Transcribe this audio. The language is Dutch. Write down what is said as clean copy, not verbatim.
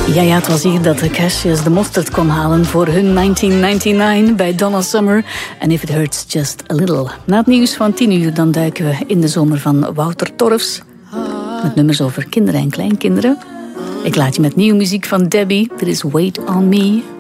Ja, het was hier dat de Cashiers de mosterd kwam halen voor hun 1999 bij Donna Summer. And If It Hurts Just A Little. Na het nieuws van 10 uur dan duiken we in de zomer van Wouter Torfs. Met nummers over kinderen en kleinkinderen. Ik laat je met nieuwe muziek van Debbie. Dit is Wait On Me.